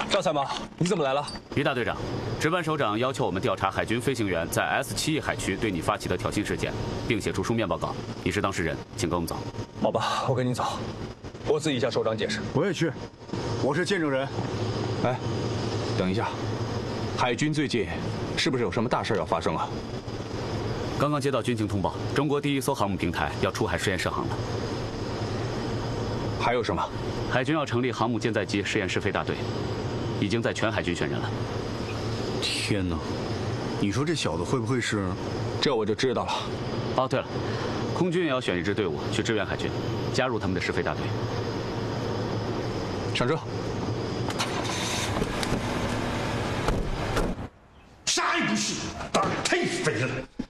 赵参谋，你怎么来了？ 于大队长，值班首长要求我们调查海军飞行员在 S7E 海区对你发起的挑衅事件，并写出书面报告。你是当事人，请跟我们走。 好吧，我跟你走。我自己向首长解释。 我也去，我是见证人。 哎，等一下，海军最近是不是有什么大事要发生啊？ 刚刚接到军情通报，中国第一艘航母平台要出海试验试航了。 还有什么？ 海军要成立航母舰载机试验试飞大队，已经在全海军选人了。 天哪，你说这小子会不会是？ 这我就知道了。 哦，对了，空军也要选一支队伍去支援海军，加入他们的试飞大队。 上车。 啥也不是，胆儿太肥了。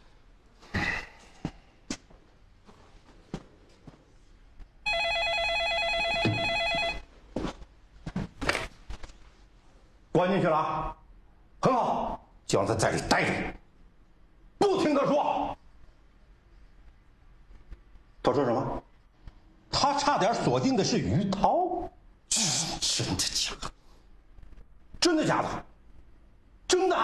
关进去了啊，很好，就让他在里待着，不听他说。他说什么？他差点锁定的是于涛。真的假的？真的假的？真的？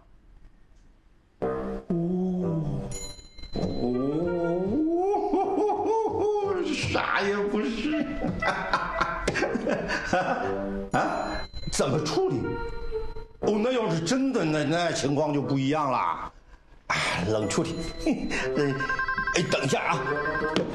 啥也不是。啊？怎么处理？哦，那要是真的，那情况就不一样了。哎，冷处理。哎，等一下啊。